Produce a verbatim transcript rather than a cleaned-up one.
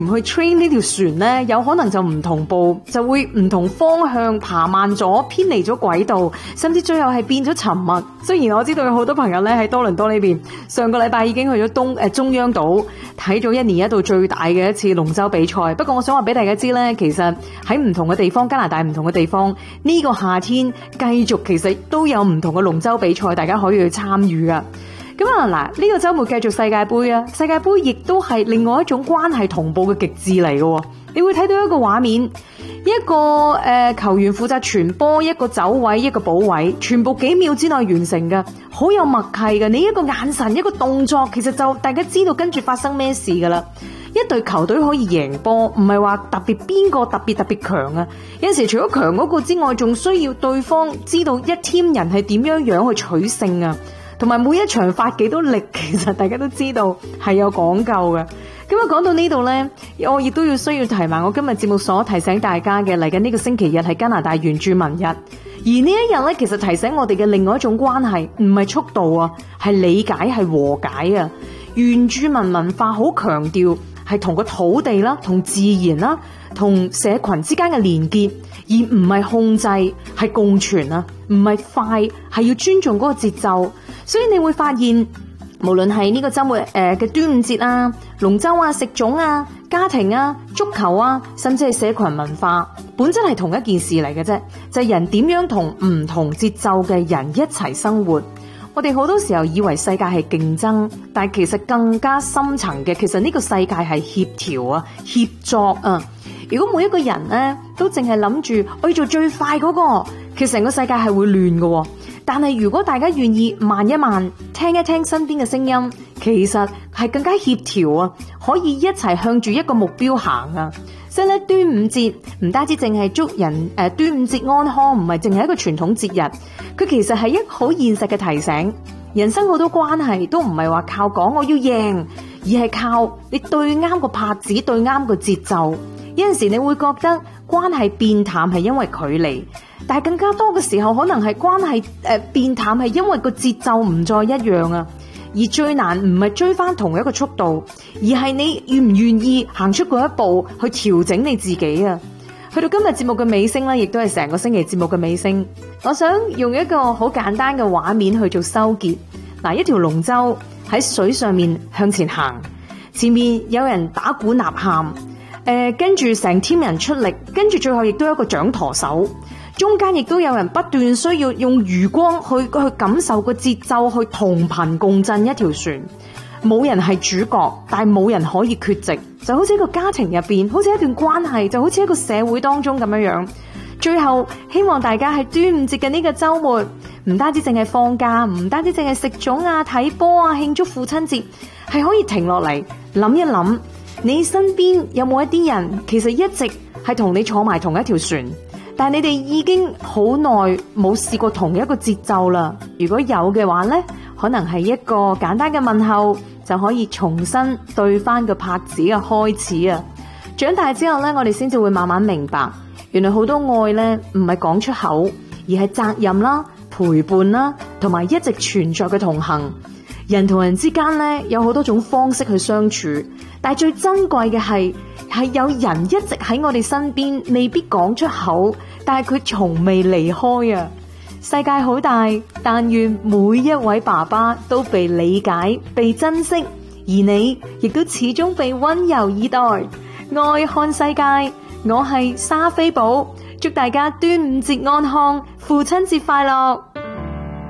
唔去 train 呢條船呢，有可能就唔同步，就會唔同方向爬慢咗，偏離咗軌道，甚至最後係變咗沉沒。雖然我知道有好多朋友咧喺多倫多呢邊，上個禮拜已經去咗東誒、呃、中央島睇咗一年一度最大嘅一次龍舟比賽。不過我想話俾大家知咧，其實喺唔同嘅地方，加拿大唔同嘅地方，呢、這個夏天繼續其實都有唔同嘅龍舟比賽，大家可以去參與噶。咁啊嗱，呢個周末繼續世界盃啊！世界盃亦都係另外一種關係同步嘅極致嚟嘅。你會睇到一個畫面，一個誒、呃、球員負責傳波，一個走位，一個補位，全部幾秒之內完成嘅，好有默契嘅。你一個眼神，一個動作，其實就大家知道跟住發生咩事噶啦。一隊球隊可以贏波，唔係話特別邊個特別特別強啊。有陣時除咗強嗰個之外，仲需要對方知道一 team 人係點樣樣去取勝啊。同埋每一場發幾多力，其實大家都知道係有講究嘅。咁啊，講到呢度呢，我亦都要需要提埋我今日節目所提醒大家嘅，嚟緊呢個星期日係加拿大原住民日，而呢一日呢，其實提醒我哋嘅另外一種關係，唔係速度啊，係理解，係和解啊。原住民文化好強調係同個土地啦、同自然啦、同社群之間嘅連結，而唔係控制，係共存啊，唔係快，係要尊重嗰個節奏。所以你會發現，無論係呢個周末誒嘅端午節啊、龍舟啊、食粽啊、家庭啊、足球啊，甚至係社群文化，本質係同一件事嚟嘅啫，就係人點樣同唔同節奏嘅人一齊生活。我哋好多時候以為世界係競爭，但係其實更加深層嘅，其實呢個世界係協調啊、協作啊。如果每一個人咧都淨係諗住我要做最快嗰個，其實成個世界係會亂嘅。但係如果大家願意慢一慢，聽一聽身邊嘅聲音，其實係更加協調啊，可以一齊向住一個目標行啊。所以咧，端午節唔單止淨係祝人誒、呃、端午節安康，唔係淨係一個傳統節日，佢其實係一個好現實嘅提醒。人生好多關係都唔係話靠講我要贏，而係靠你對啱個拍子，對啱個節奏。有陣時你會覺得關係變淡係因為距離，但係更加多嘅時候可能係關係誒、呃、變淡係因為個節奏唔再一樣啊。而最難唔係追翻同一個速度，而係你願唔願意行出嗰一步去調整你自己啊。去到今日節目嘅尾聲咧，亦都係成個星期節目嘅尾聲。我想用一個好簡單嘅畫面去做收結。嗱，一條龍舟喺水上面向前行，前面有人打鼓吶喊，誒、呃，跟住成 team 人出力，跟住最後亦都有一個掌舵手，中間亦都有人不斷需要用餘光去去感受個節奏，去同頻共振一條船。冇人係主角，但係冇人可以缺席，就好似一個家庭入邊，好似一段關係，就好似一個社會當中咁樣樣。最後希望大家喺端午節嘅呢個周末，唔單止淨係放假，唔單止淨係食粽啊、睇波啊、慶祝父親節，係可以停落嚟諗一諗，你身邊有冇一啲人其實一直係同你坐埋同一條船，但係你哋已經好耐冇試過同一個節奏啦。如果有嘅話呢，可能係一個簡單嘅問候，就可以重新對翻個拍子嘅開始啊！長大之後呢，我哋先至會慢慢明白，原來好多愛呢唔係講出口，而係責任啦、陪伴啦，同埋一直存在嘅同行。人同人之間呢，有好多種方式去相處，但係最珍貴嘅係係有人一直喺我哋身邊，未必講出口，但係佢從未離開啊！世界好大，但願每一位爸爸都被理解、被珍惜，而你亦都始終被溫柔以待。愛看世界，我係莎菲寶，祝大家端午節安康，父親節快樂。